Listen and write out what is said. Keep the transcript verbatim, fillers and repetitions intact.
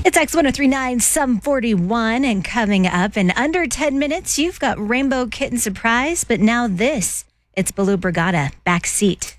It's X ten thirty-nine, Sum forty-one, and coming up in under ten minutes, you've got Rainbow Kitten Surprise, but now this, it's Baloo Brigada, Backseat.